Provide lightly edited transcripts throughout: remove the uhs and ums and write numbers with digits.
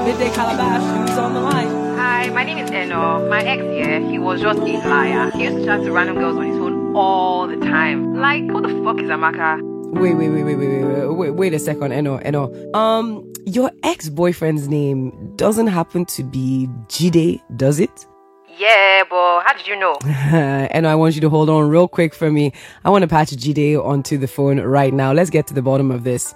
Midday Calabash. Who's on the line? Hi, my name is Eno. My ex here, he was just a liar. He used to chat to random girls on his phone all the time. Like, who the fuck is Amaka? Wait a second, Eno. Your ex-boyfriend's name doesn't happen to be Jide, does it? Yeah, but how did you know? Eno, I want you to hold on real quick for me. I want to patch Jide onto the phone right now. Let's get to the bottom of this.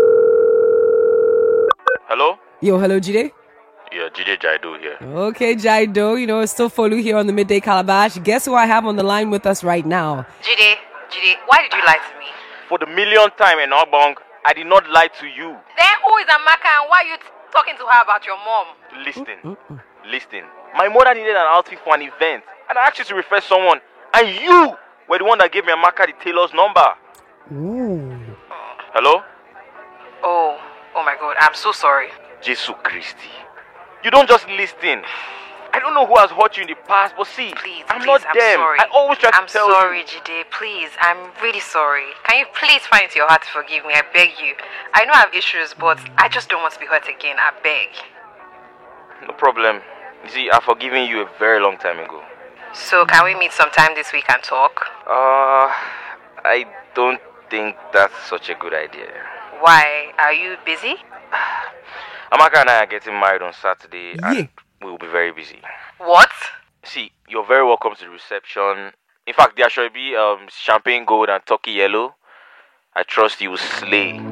Hello? Hello, Jide? Yeah, Jide Jaido here. Okay, Jaido, it's still Folu here on the Midday Calabash. Guess who I have on the line with us right now? Jide, why did you lie to me? For the millionth time in Obong, I did not lie to you. Then who is Amaka and why are you talking to her about your mom? Listen. My mother needed an outfit for an event, and I asked you to refer someone, and you were the one that gave me Amaka the tailor's number. Ooh. Hello? Oh my God, I'm so sorry. Jesus Christi. You don't just listen. I don't know who has hurt you in the past, but see, I'm not them. Sorry. I always try to tell you. I'm sorry, Jide. Please, I'm really sorry. Can you please find it in your heart to forgive me? I beg you. I know I have issues, but I just don't want to be hurt again. I beg. No problem. You see, I've forgiven you a very long time ago. So, can we meet sometime this week and talk? I don't think that's such a good idea. Why? Are you busy? Amaka and I are getting married on Saturday, and we'll be very busy. What? See, you're very welcome to the reception. In fact, there should be champagne gold and turkey yellow. I trust you will slay.